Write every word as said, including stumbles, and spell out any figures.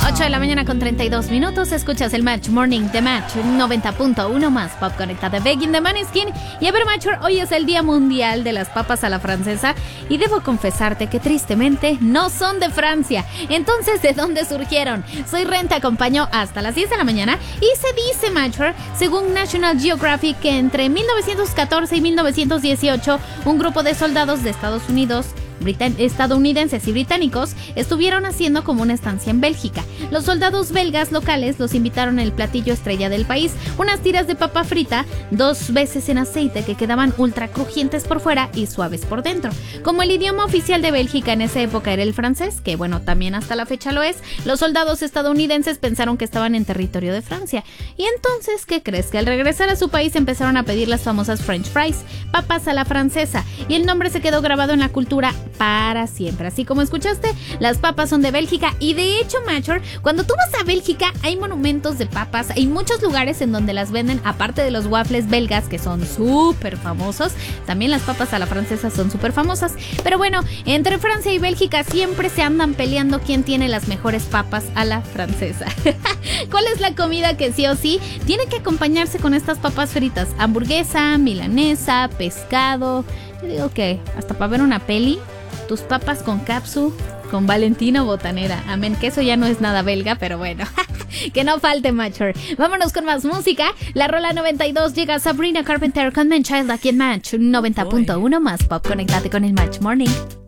ocho de la mañana con treinta y dos minutos. Escuchas el Match Morning de Match noventa punto uno más Pop Conecta de Begging de Maneskin. Y a ver, Match, hoy es el Día Mundial de las Papas a la Francesa. Y debo confesarte que tristemente no son de Francia. Entonces, ¿de dónde surgieron? Soy Ren, te acompaño hasta las diez de la mañana. Y se dice, Match, según National Geographic, que entre mil novecientos catorce y mil novecientos dieciocho, un grupo de soldados de Estados Unidos, Britan- estadounidenses y británicos estuvieron haciendo como una estancia en Bélgica. Los soldados belgas locales los invitaron al platillo estrella del país, unas tiras de papa frita dos veces en aceite que quedaban ultra crujientes por fuera y suaves por dentro. Como el idioma oficial de Bélgica en esa época era el francés, que bueno, también hasta la fecha lo es, los soldados estadounidenses pensaron que estaban en territorio de Francia. Y entonces, ¿qué crees? Que al regresar a su país empezaron a pedir las famosas French fries, papas a la francesa, y el nombre se quedó grabado en la cultura para siempre. Así como escuchaste, las papas son de Bélgica. Y de hecho, Major, cuando tú vas a Bélgica hay monumentos de papas, hay muchos lugares en donde las venden, aparte de los waffles belgas que son súper famosos, también las papas a la francesa son súper famosas. Pero bueno, entre Francia y Bélgica siempre se andan peleando quién tiene las mejores papas a la francesa. ¿Cuál es la comida que sí o sí tiene que acompañarse con estas papas fritas? Hamburguesa, milanesa, pescado. Yo digo que hasta para ver una peli, tus papas con capsu, con Valentino botanera. Amén, que eso ya no es nada belga, pero bueno. Que no falte, Matcher. Vámonos con más música. La rola noventa y dos llega Sabrina Carpenter con Man Child aquí en Match noventa punto uno más Pop. Conéctate con el Match Morning.